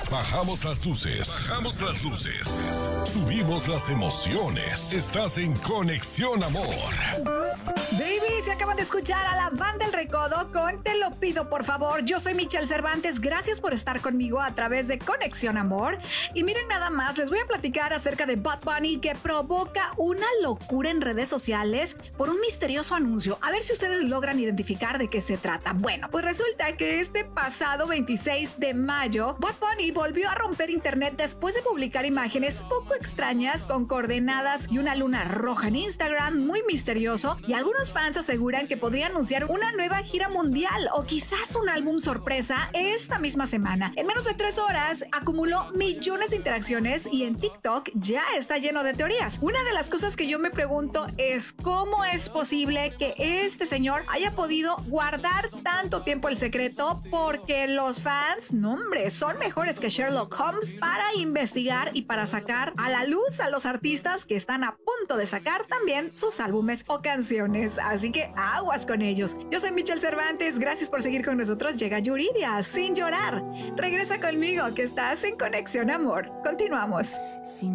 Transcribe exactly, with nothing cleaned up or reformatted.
Bajamos las luces. Bajamos las luces. Subimos las emociones. Estás en Conexión Amor. Baby, se acaban de escuchar a la Banda El Recodo con Te lo pido por favor. Yo soy Michelle Cervantes, gracias por estar conmigo a través de Conexión Amor. Y miren nada más, les voy a platicar acerca de Bad Bunny, que provoca una locura en redes sociales por un misterioso anuncio. A ver si ustedes logran identificar de qué se trata. Bueno, pues resulta que este pasado veintiséis de mayo, Bad Bunny volvió a romper internet después de publicar imágenes poco extrañas con coordenadas y una luna roja en Instagram, muy misterioso, y algunos fans aseguran que podría anunciar una nueva gira mundial o quizás un álbum sorpresa esta misma semana. En menos de tres horas acumuló millones de interacciones y en TikTok ya está lleno de teorías. Una de las cosas que yo me pregunto es cómo es posible que este señor haya podido guardar tanto tiempo el secreto, porque los fans, no hombre, son mejores que Sherlock Holmes para investigar y para sacar a la luz a los artistas que están a punto de sacar también sus álbumes o canciones. Así que aguas con ellos. Yo soy Michelle Cervantes, gracias por seguir con nosotros. Llega Yuridia, sin llorar. Regresa conmigo, que estás en Conexión Amor. Continuamos. Sin